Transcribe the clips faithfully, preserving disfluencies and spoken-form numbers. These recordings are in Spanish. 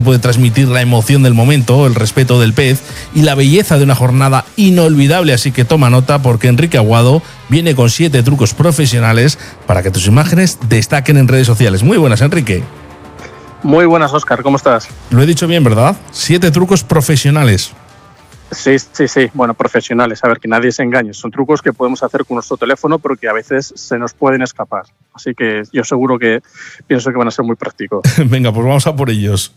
Puede transmitir la emoción del momento, el respeto del pez y la belleza de una jornada inolvidable, así que toma nota porque Enrique Aguado viene con siete trucos profesionales para que tus imágenes destaquen en redes sociales. Muy buenas, Enrique. Muy buenas, Óscar, ¿cómo estás? Lo he dicho bien, ¿verdad? Siete trucos profesionales. Sí, sí, sí, bueno, profesionales, a ver, que nadie se engañe. Son trucos que podemos hacer con nuestro teléfono, pero que a veces se nos pueden escapar. Así que yo seguro que pienso que van a ser muy prácticos. Venga, pues vamos a por ellos.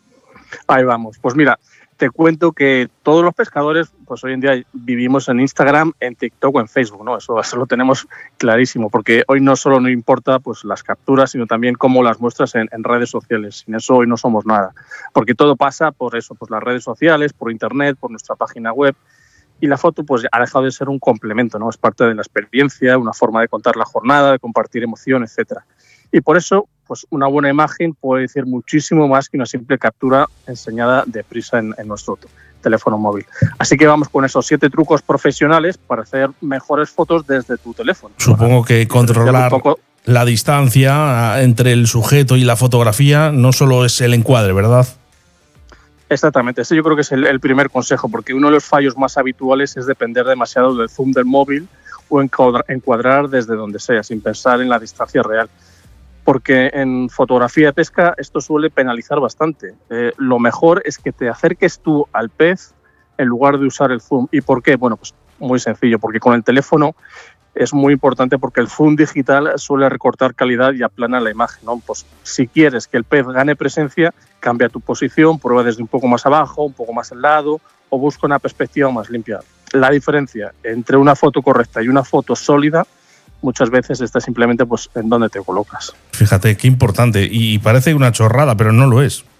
Ahí vamos. Pues mira, te cuento que todos los pescadores, pues hoy en día vivimos en Instagram, en TikTok o en Facebook, ¿no? Eso, eso lo tenemos clarísimo, porque hoy no solo nos importa pues, las capturas, sino también cómo las muestras en, en redes sociales. Sin eso hoy no somos nada, porque todo pasa por eso, pues las redes sociales, por internet, por nuestra página web. Y la foto pues ha dejado de ser un complemento, ¿no? Es parte de la experiencia, una forma de contar la jornada, de compartir emoción, etcétera. Y por eso, pues una buena imagen puede decir muchísimo más que una simple captura enseñada deprisa en, en nuestro teléfono móvil. Así que vamos con esos siete trucos profesionales para hacer mejores fotos desde tu teléfono. Supongo que controlar poco la distancia entre el sujeto y la fotografía no solo es el encuadre, ¿verdad? Exactamente, ese yo creo que es el, el primer consejo, porque uno de los fallos más habituales es depender demasiado del zoom del móvil o encuadrar, encuadrar desde donde sea, sin pensar en la distancia real. Porque en fotografía de pesca esto suele penalizar bastante. Eh, lo mejor es que te acerques tú al pez en lugar de usar el zoom. ¿Y por qué? Bueno, pues muy sencillo, porque con el teléfono es muy importante porque el zoom digital suele recortar calidad y aplana la imagen, ¿no? Pues si quieres que el pez gane presencia, cambia tu posición, prueba desde un poco más abajo, un poco más al lado o busca una perspectiva más limpia. La diferencia entre una foto correcta y una foto sólida muchas veces está simplemente pues, en dónde te colocas. Fíjate, qué importante. Y parece una chorrada, pero no lo es.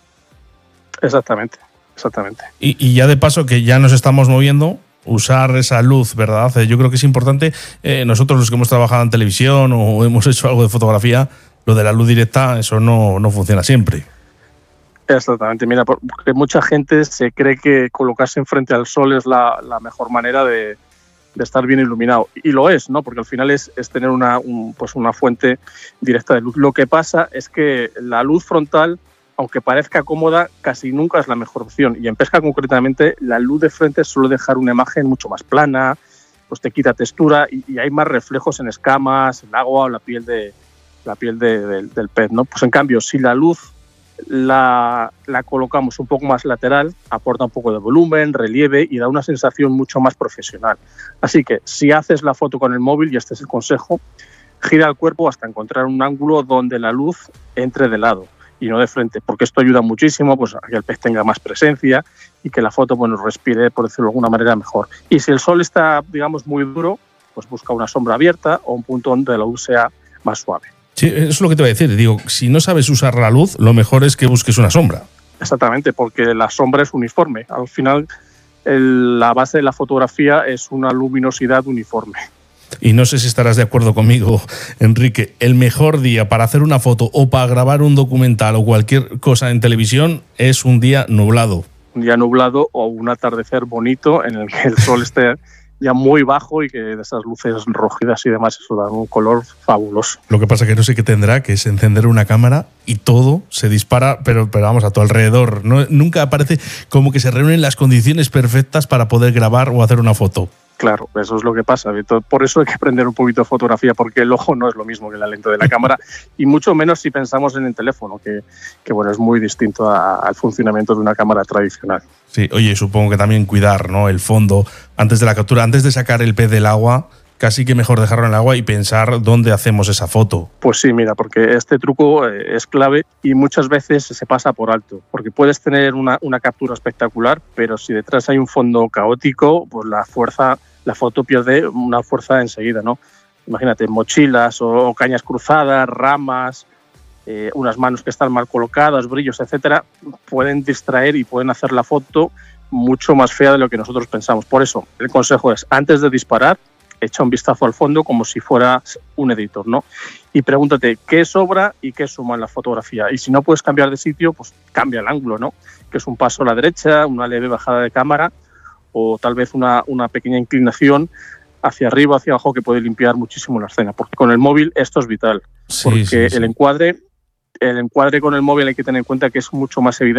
Exactamente, exactamente. Y, y ya de paso que ya nos estamos moviendo, usar esa luz, ¿verdad? Yo creo que es importante. Eh, nosotros los que hemos trabajado en televisión o hemos hecho algo de fotografía, lo de la luz directa, eso no, no funciona siempre. Exactamente. Mira, porque mucha gente se cree que colocarse enfrente al sol es la, la mejor manera de de estar bien iluminado. Y lo es, ¿no? Porque al final es, es tener una, un, pues una fuente directa de luz. Lo que pasa es que la luz frontal, aunque parezca cómoda, casi nunca es la mejor opción. Y en pesca concretamente, la luz de frente suele dejar una imagen mucho más plana, pues te quita textura y, y hay más reflejos en escamas, en agua o la piel, de, la piel de, de, del pez, ¿no? Pues en cambio, si la luz La, la colocamos un poco más lateral, aporta un poco de volumen, relieve y da una sensación mucho más profesional. Así que si haces la foto con el móvil, y este es el consejo, gira el cuerpo hasta encontrar un ángulo donde la luz entre de lado y no de frente, porque esto ayuda muchísimo pues, a que el pez tenga más presencia y que la foto bueno, respire, por decirlo de alguna manera, mejor. Y si el sol está, digamos, muy duro, pues busca una sombra abierta o un punto donde la luz sea más suave. Sí, eso es lo que te voy a decir. Digo, si no sabes usar la luz, lo mejor es que busques una sombra. Exactamente, porque la sombra es uniforme. Al final, el, la base de la fotografía es una luminosidad uniforme. Y no sé si estarás de acuerdo conmigo, Enrique. El mejor día para hacer una foto o para grabar un documental o cualquier cosa en televisión es un día nublado. Un día nublado o un atardecer bonito en el que el sol esté ya muy bajo y que de esas luces rojidas y demás eso da un color fabuloso. Lo que pasa que no sé qué tendrá, que es encender una cámara y todo se dispara, pero, pero vamos, a tu alrededor. No, nunca aparece como que se reúnen las condiciones perfectas para poder grabar o hacer una foto. Claro, eso es lo que pasa. Por eso hay que aprender un poquito de fotografía, porque el ojo no es lo mismo que la lente de la cámara y mucho menos si pensamos en el teléfono, que, que bueno, es muy distinto a, al funcionamiento de una cámara tradicional. Sí, oye, supongo que también cuidar, ¿no? El fondo antes de la captura, antes de sacar el pez del agua, casi que mejor dejarlo en el agua y pensar dónde hacemos esa foto. Pues sí, mira, porque este truco es clave y muchas veces se pasa por alto, porque puedes tener una, una captura espectacular, pero si detrás hay un fondo caótico, pues la fuerza, la foto pierde una fuerza enseguida, ¿no? Imagínate, mochilas o, o cañas cruzadas, ramas, eh, unas manos que están mal colocadas, brillos, etcétera, pueden distraer y pueden hacer la foto mucho más fea de lo que nosotros pensamos. Por eso, el consejo es, antes de disparar, echa un vistazo al fondo como si fueras un editor, ¿no? Y pregúntate qué sobra y qué suma en la fotografía. Y si no puedes cambiar de sitio, pues cambia el ángulo, ¿no? Que es un paso a la derecha, una leve bajada de cámara o tal vez una, una pequeña inclinación hacia arriba, hacia abajo, que puede limpiar muchísimo la escena. Porque con el móvil esto es vital. Sí, porque sí, sí. el encuadre el encuadre con el móvil hay que tener en cuenta que es mucho más evidente